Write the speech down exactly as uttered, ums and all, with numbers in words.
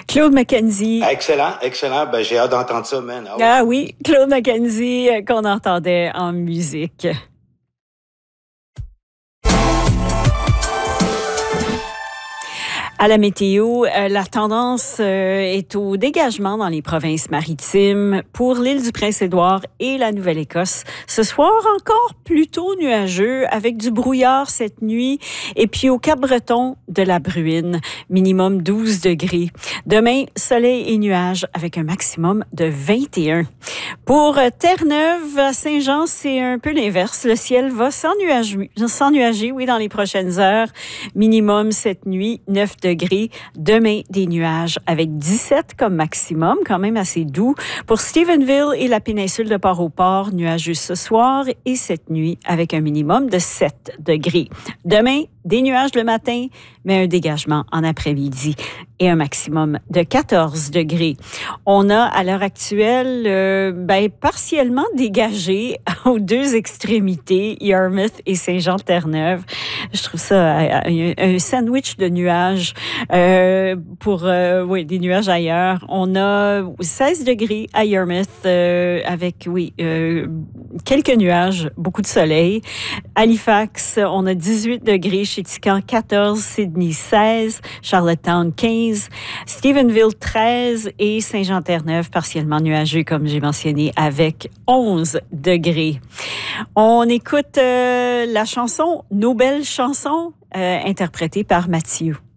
Claude McKenzie. Excellent, excellent. Ben, j'ai hâte d'entendre ça, man. Oh. Ah oui, Claude McKenzie euh, qu'on entendait en musique. À la météo, euh, la tendance euh, est au dégagement dans les provinces maritimes pour l'île du Prince-Édouard et la Nouvelle-Écosse. Ce soir, encore plutôt nuageux avec du brouillard cette nuit. Et puis au Cap-Breton, de la bruine, minimum douze degrés. Demain, soleil et nuages avec un maximum de vingt et un. Pour Terre-Neuve, à Saint-Jean, c'est un peu l'inverse. Le ciel va s'ennuager, s'ennuager, oui, dans les prochaines heures. Minimum cette nuit, neuf degrés. Demain, des nuages avec dix-sept comme maximum, quand même assez doux. Pour Stephenville et la péninsule de Port-au-Port, nuageux ce soir et cette nuit avec un minimum de sept degrés. Demain, des nuages le matin, mais un dégagement en après-midi et un maximum de quatorze degrés. On a à l'heure actuelle, euh, ben, partiellement dégagé aux deux extrémités, Yarmouth et Saint-Jean-de-Terre-Neuve. Je trouve ça un, un sandwich de nuages euh, pour euh, oui, des nuages ailleurs. On a seize degrés à Yarmouth euh, avec oui euh, quelques nuages, beaucoup de soleil. Halifax, on a dix-huit degrés, Chéticamp quatorze, Sydney seize, Charlottetown quinze, Stephenville treize et Saint-Jean-Terre-Neuve partiellement nuageux comme j'ai mentionné avec onze degrés. On écoute euh, la chanson Nos belles chansons euh, interprétée par Mathieu.